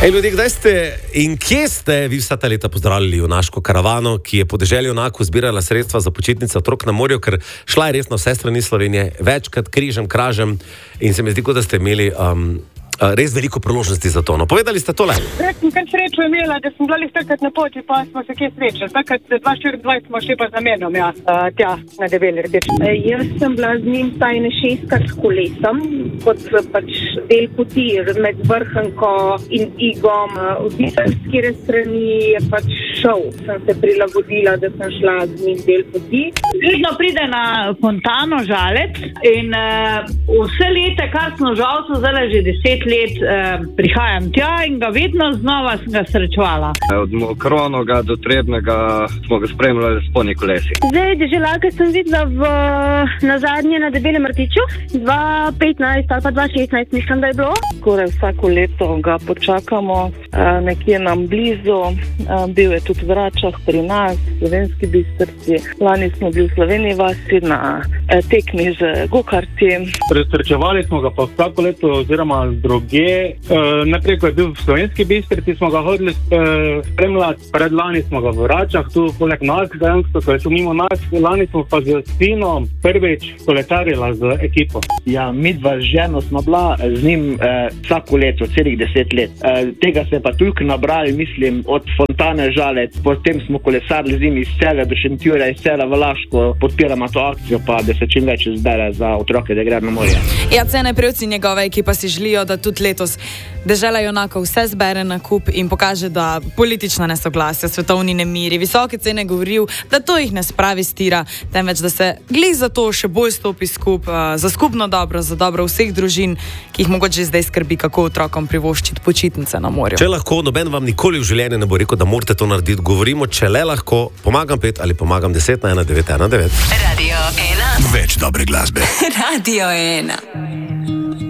Ljudje, kdaj ste in kje ste vi vsa ta leta pozdravljali junaško karavano, ki je po deželi junakov zbirala sredstva za počitnice otrok na morju, ker šla je res na vse strani Slovenije, večkrat križem, kražem in se mi zdi, da ste imeli res veliko priložnosti za to. No, povedali ste tole. Res sem kar srečo imela, da sem bila takrat na poti, pa smo se kje srečali. Takrat 2024 smo šli pa z namenom, tja na Debeli Rdeči. Jaz sem bila z njim vsaj 6-krat s kolesom, kot pač del poti med Vrhunko in Igom. Odvisno s kire strani je pač šel. Sem se prilagodila, da sem šla z njim del poti. Vedno pride na Fontano Žalec in vse leta, kar smo žal so zdaj že 10 let, prihajam tja in ga vedno znova sem ga srečevala. Od Mokronoga do Trebnega smo ga spremljali s polni kolesi. Zdaj, deželake sem videla na zadnje na Debelem Rtiču, 2015 ali pa 2016, mislim, da je bilo. Skoraj vsako leto ga počakamo, nekje nam blizu, bil je tudi v Račah pri nas, v Slovenski Bistrici. Lani smo bili v Sloveniji vasi na tekmi z gokarti. Srečevali smo ga pa vsako leto oziroma druge. Najprej, ko je bil v Slovenski Bistrici, smo ga hodili spremljati. Predlani smo ga v Račah, tu poleg nas, dejansko, ko je šel mimo nas. Lani smo pa z sinom prvič koletarila z ekipo. Ja, midva z ženo smo bila z njim vsako leto, celih 10 let. Tega se pa toliko nabrali, mislim, od Fontane Žalec, potem smo kolesarili z njim iz Celja do Šentjurja, iz Celja v Laško, podpiramo to akcijo, pa da se čim več zbere za otroke, da grejo na morje. Ja, Cene Prevci in njegova ekipa si želijo, da tudi letos dežela junakov vse zbere na kup in pokaže, da politična nesoglasja, svetovni nemiri, visoke cene govorijo, da to jih ne spravi s tira, temveč da se glih za to še bolj stopi skup, za skupno dobro, za dobro vseh družin, ki jih mogoče zdaj skrbi, kako otrokom privoščiti počitnice na morju. Če lahko, noben vam nikoli v življenju ne bo rekel, da morate to narediti. Govorimo, če le lahko, pomagam 5 ali pomagam 10 na 1919. Radio 1. Več dobre glasbe. Radio 1.